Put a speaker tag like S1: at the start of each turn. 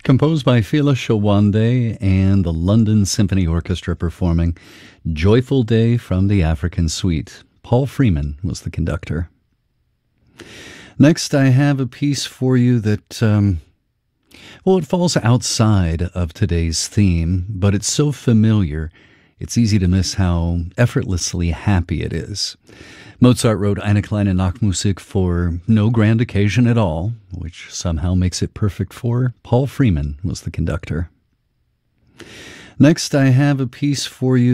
S1: Composed by Fela Shawande and the London Symphony Orchestra performing Joyful Day from the African Suite. Paul Freeman was the conductor. Next, I have a piece for you that, it falls outside of today's theme, but it's so familiar, it's easy to miss how effortlessly happy it is. Mozart wrote Eine kleine Nachtmusik for no grand occasion at all, which somehow makes it perfect for Paul Freeman was the conductor. Next, I have a piece for you